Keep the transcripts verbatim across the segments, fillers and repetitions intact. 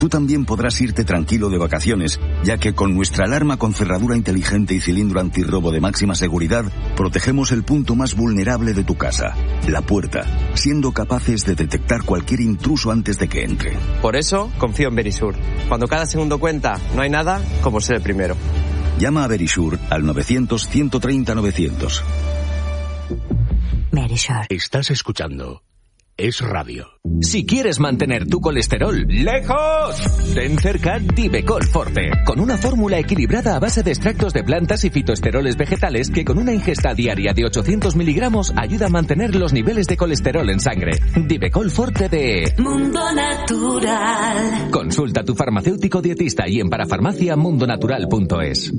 Tú también podrás irte tranquilo de vacaciones, ya que con nuestra alarma con cerradura inteligente y cilindro antirrobo de máxima seguridad, protegemos el punto más vulnerable de tu casa, la puerta, siendo capaces de detectar cualquier intruso antes de que entre. Por eso, confío en Verisur. Cuando cada segundo cuenta, no hay nada como ser el primero. Llama a Verisur al novecientos, ciento treinta, novecientos. Verisur. Estás escuchando Es Radio. Si quieres mantener tu colesterol lejos, ten cerca Divecol Forte, con una fórmula equilibrada a base de extractos de plantas y fitoesteroles vegetales que con una ingesta diaria de ochocientos miligramos ayuda a mantener los niveles de colesterol en sangre. Divecol Forte de Mundo Natural. Consulta a tu farmacéutico dietista y en parafarmacia mundonatural punto es.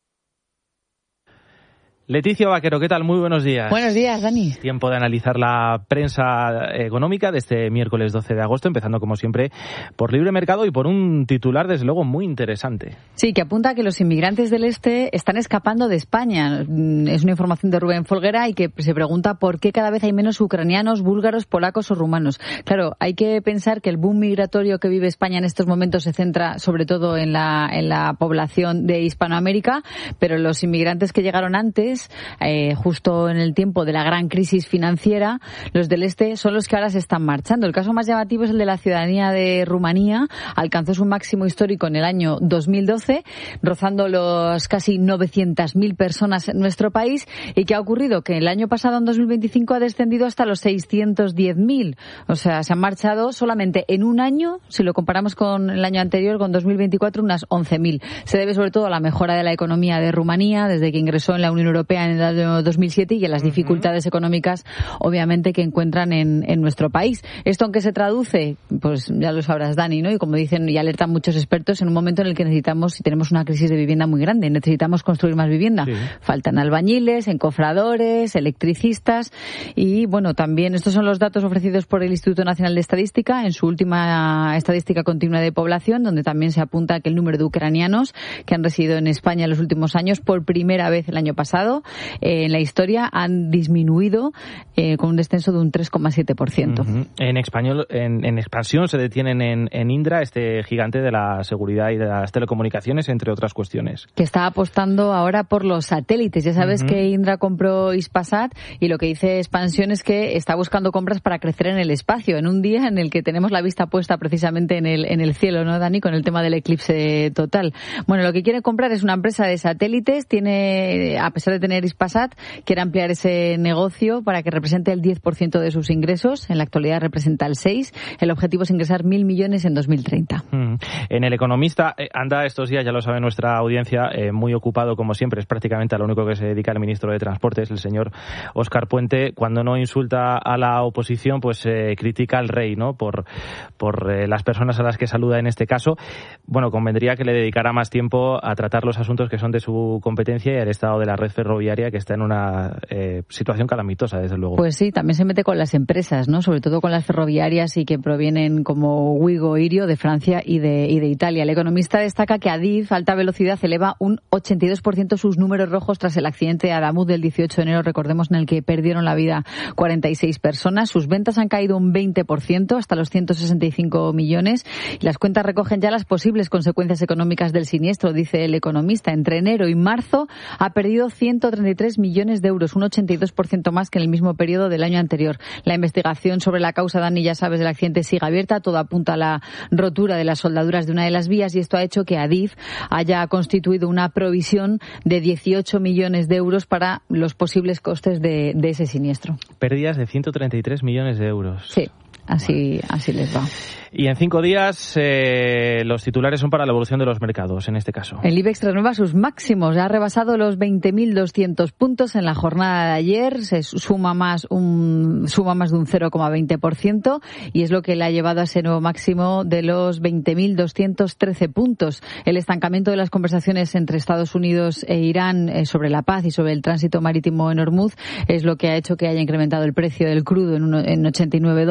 Leticia Vaquero, ¿qué tal? Muy buenos días. Buenos días, Dani. Tiempo de analizar la prensa económica de este miércoles doce de agosto, empezando como siempre por Libre Mercado y por un titular desde luego muy interesante. Sí, que apunta a que los inmigrantes del este están escapando de España. Es una información de Rubén Folguera y que se pregunta por qué cada vez hay menos ucranianos, búlgaros, polacos o rumanos. Claro, hay que pensar que el boom migratorio que vive España en estos momentos se centra sobre todo en la, en la población de Hispanoamérica, pero los inmigrantes que llegaron antes, Eh, justo en el tiempo de la gran crisis financiera, los del este son los que ahora se están marchando. El caso más llamativo es el de la ciudadanía de Rumanía. Alcanzó su máximo histórico en el año dos mil doce, rozando los casi novecientas mil personas en nuestro país. ¿Y qué ha ocurrido? Que el año pasado, en dos mil veinticinco, ha descendido hasta los seiscientos diez mil. O sea, se han marchado solamente en un año, si lo comparamos con el año anterior, con dos mil veinticuatro, unas once mil. Se debe sobre todo a la mejora de la economía de Rumanía desde que ingresó en la Unión Europea en el año dos mil siete y a las dificultades económicas, obviamente, que encuentran en, en nuestro país. ¿Esto en qué se traduce? Pues ya lo sabrás, Dani, ¿no? Y como dicen y alertan muchos expertos, en un momento en el que necesitamos, y tenemos una crisis de vivienda muy grande, necesitamos construir más vivienda. Sí. Faltan albañiles, encofradores, electricistas y, bueno, también estos son los datos ofrecidos por el Instituto Nacional de Estadística en su última estadística continua de población, donde también se apunta que el número de ucranianos que han residido en España en los últimos años, por primera vez el año pasado, Eh, en la historia han disminuido eh, con un descenso de un tres coma siete por ciento. Uh-huh. En español, en, en expansión se detienen en, en Indra, este gigante de la seguridad y de las telecomunicaciones, entre otras cuestiones. Que está apostando ahora por los satélites. Ya sabes uh-huh. que Indra compró Hispasat y lo que dice Expansión es que está buscando compras para crecer en el espacio, en un día en el que tenemos la vista puesta precisamente en el, en el cielo, ¿no, Dani? Con el tema del eclipse total. Bueno, lo que quiere comprar es una empresa de satélites, tiene, a pesar de tener Hispasat, quiere ampliar ese negocio para que represente el diez por ciento de sus ingresos. En la actualidad representa el seis por ciento. El objetivo es ingresar mil millones en dos mil treinta. Mm. En El Economista eh, anda estos días, ya lo sabe nuestra audiencia, eh, muy ocupado como siempre. Es prácticamente a lo único que se dedica el ministro de Transportes, el señor Óscar Puente. Cuando no insulta a la oposición, pues eh, critica al rey, ¿no? Por, por eh, las personas a las que saluda en este caso. Bueno, convendría que le dedicara más tiempo a tratar los asuntos que son de su competencia y al estado de la red ferroviaria, que está en una eh, situación calamitosa, desde luego. Pues sí, también se mete con las empresas, ¿no? Sobre todo con las ferroviarias y que provienen como Wigo, Irio, de Francia y de, y de Italia. El Economista destaca que Adif, alta velocidad, eleva un ochenta y dos por ciento sus números rojos tras el accidente de Adamuz del dieciocho de enero, recordemos, en el que perdieron la vida cuarenta y seis personas. Sus ventas han caído un veinte por ciento, hasta los ciento sesenta y cinco millones. Y las cuentas recogen ya las posibles consecuencias económicas del siniestro, dice El Economista. Entre enero y marzo ha perdido ciento treinta y tres millones de euros, un ochenta y dos por ciento más que en el mismo periodo del año anterior. La investigación sobre la causa, Dani, ya sabes, del accidente sigue abierta. Todo apunta a la rotura de las soldaduras de una de las vías y esto ha hecho que Adif haya constituido una provisión de dieciocho millones de euros para los posibles costes de, de ese siniestro. Pérdidas de ciento treinta y tres millones de euros. Sí. Así, así les va. Y en cinco días eh, los titulares son para la evolución de los mercados, en este caso. El IBEX renueva sus máximos. Ha rebasado los veinte mil doscientos puntos en la jornada de ayer. Se suma más un suma más de un cero coma veinte por ciento y es lo que le ha llevado a ese nuevo máximo de los veinte mil doscientos trece puntos. El estancamiento de las conversaciones entre Estados Unidos e Irán eh, sobre la paz y sobre el tránsito marítimo en Hormuz es lo que ha hecho que haya incrementado el precio del crudo en, uno, en ochenta y nueve dólares.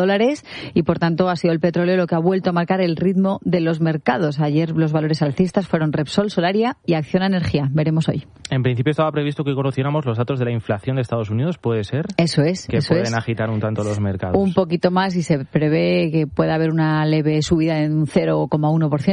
mes y, por tanto, ha sido el petróleo lo que ha vuelto a marcar el ritmo de los mercados. Ayer los valores alcistas fueron Repsol, Solaria y Acciona Energía. Veremos hoy. En principio estaba previsto que conociéramos los datos de la inflación de Estados Unidos, ¿puede ser? Eso es. Que eso pueden es. agitar un tanto los mercados. Un poquito más y se prevé que pueda haber una leve subida en un cero coma uno por ciento.